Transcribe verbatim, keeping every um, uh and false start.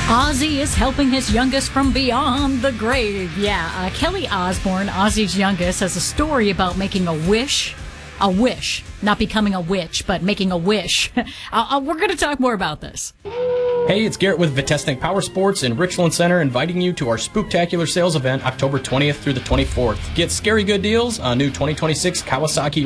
Ozzy is helping his youngest from beyond the grave. Yeah, uh, Kelly Osbourne, Ozzy's youngest, has a story about making a wish. A wish. Not becoming a witch, but making a wish. uh, uh, we're going to talk more about this. Hey, it's Garrett with Vitesnik Power Sports in Richland Center, inviting you to our Spooktacular sales event October twentieth through the twenty-fourth. Get scary good deals on new twenty twenty-six Kawasaki